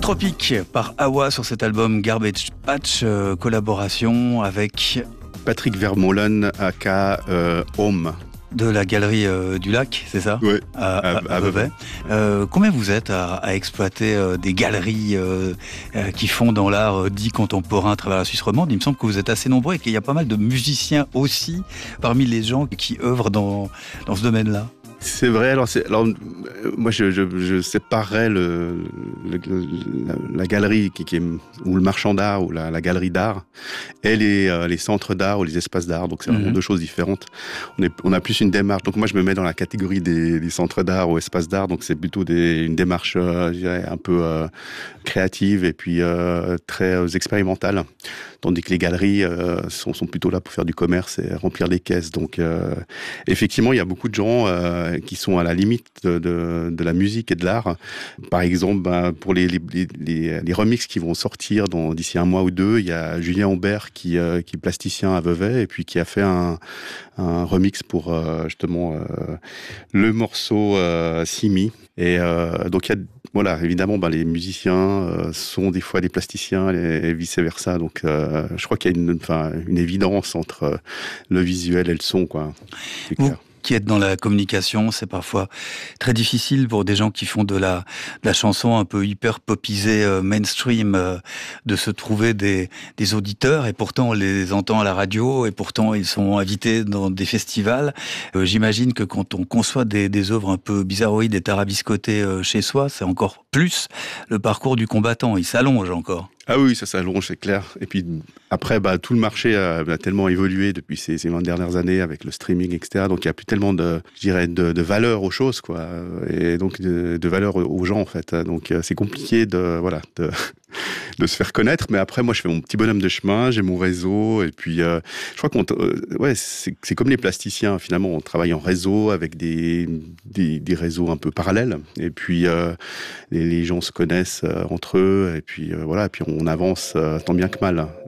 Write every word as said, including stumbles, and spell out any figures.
Tropique par Awa sur cet album Garbage Patch, euh, collaboration avec Patrick Vermeulen, aka euh, Home. De la Galerie euh, du Lac, c'est ça? Oui, à, à, à, à Vevey. Euh, combien vous êtes à, à exploiter euh, des galeries euh, euh, qui font dans l'art euh, dit contemporain à travers la Suisse romande? Il me semble que vous êtes assez nombreux et qu'il y a pas mal de musiciens aussi parmi les gens qui œuvrent dans, dans ce domaine-là. C'est vrai, alors, c'est, alors moi je, je, je séparerais le, le, la, la galerie qui, qui est, ou le marchand d'art ou la, la galerie d'art et les, euh, les centres d'art ou les espaces d'art, donc c'est vraiment mm-hmm. deux choses différentes. On, est, on a plus une démarche, donc moi je me mets dans la catégorie des, des centres d'art ou espaces d'art, donc c'est plutôt des, une démarche euh, je dirais, un peu euh, créative et puis euh, très euh, expérimentale, tandis que les galeries euh, sont, sont plutôt là pour faire du commerce et remplir les caisses. Donc euh, effectivement il y a beaucoup de gens euh, qui sont à la limite de, de, de la musique et de l'art. Par exemple, ben, pour les, les, les, les remixes qui vont sortir dans, d'ici un mois ou deux, il y a Julien Aubert qui, euh, qui est plasticien à Vevey et puis qui a fait un, un remix pour euh, justement euh, le morceau euh, Simi. Et euh, donc, il y a, voilà, évidemment, ben, les musiciens euh, sont des fois des plasticiens et, et vice-versa. Donc, euh, je crois qu'il y a une, enfin, une évidence entre le visuel et le son, quoi. C'est clair. Qui êtes dans la communication, c'est parfois très difficile pour des gens qui font de la, de la chanson un peu hyper popisée, euh, mainstream, euh, de se trouver des, des auditeurs, et pourtant on les entend à la radio, et pourtant ils sont invités dans des festivals. Euh, j'imagine que quand on conçoit des, des œuvres un peu bizarroïdes et tarabiscotées euh, chez soi, c'est encore plus le parcours du combattant, il s'allonge encore. Ah oui, ça s'allonge, c'est clair. Et puis après, bah, tout le marché a, a tellement évolué depuis ces, ces vingt dernières années avec le streaming, et cetera. Donc il n'y a plus tellement de, je dirais, de, de valeur aux choses, quoi, et donc de, de valeur aux gens en fait. Donc c'est compliqué de, voilà, de, de se faire connaître. Mais après, moi, je fais mon petit bonhomme de chemin, j'ai mon réseau, et puis euh, je crois qu'on, euh, ouais, c'est, c'est comme les plasticiens. Finalement, on travaille en réseau avec des, des, des réseaux un peu parallèles, et puis euh, les, les gens se connaissent euh, entre eux, et puis euh, voilà, et puis on on avance euh, tant bien que mal.